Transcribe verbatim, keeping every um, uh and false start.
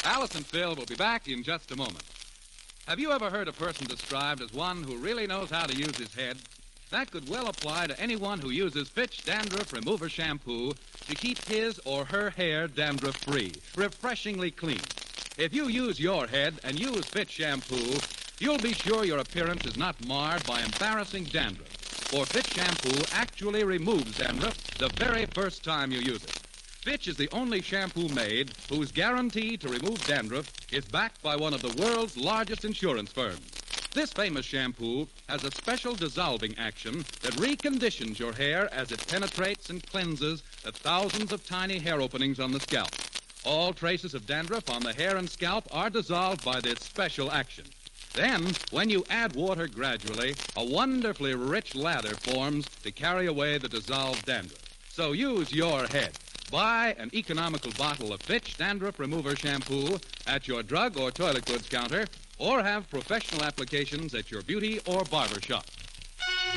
Alice and Phil will be back in just a moment. Have you ever heard a person described as one who really knows how to use his head? That could well apply to anyone who uses Fitch Dandruff Remover Shampoo to keep his or her hair dandruff-free, refreshingly clean. If you use your head and use Fitch Shampoo, you'll be sure your appearance is not marred by embarrassing dandruff. For Fitch Shampoo actually removes dandruff the very first time you use it. Fitch is the only shampoo made whose guarantee to remove dandruff is backed by one of the world's largest insurance firms. This famous shampoo has a special dissolving action that reconditions your hair as it penetrates and cleanses the thousands of tiny hair openings on the scalp. All traces of dandruff on the hair and scalp are dissolved by this special action. Then, when you add water gradually, a wonderfully rich lather forms to carry away the dissolved dandruff. So use your head. Buy an economical bottle of Fitch Dandruff Remover Shampoo at your drug or toilet goods counter, or have professional applications at your beauty or barber shop.